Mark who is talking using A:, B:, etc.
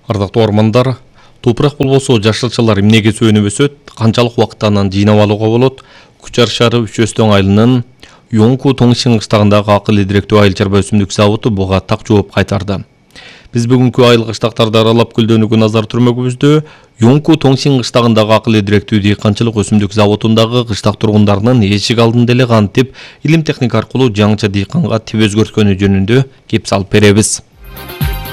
A: Ардактуу ормандар, топурак болбосо жашылчалар эмнеге сөнүп өсөт, канчалык убакытта анан жыйнап алууга болот? Күчар шаары Үчөстөн айылынын Yoğunku Toңшин кыштагындагы акыл идиректүү айыл чарба өсүмдүк заводу буга так жооп кайтарды. Биз бүгүнкү айыл кыштактарды аралап көлдөнүүгө назар түрмөгүбүздө Yoğunku Toңшин кыштагындагы акыл идиректүү дыйканчылык өсүмдүк заводундагы кыштак тургундарынын эшик алдын деле кантип илим техника аркылуу жаңыча дыйканга тип өзгөрткөнү жөнүндө кеп салып беребиз.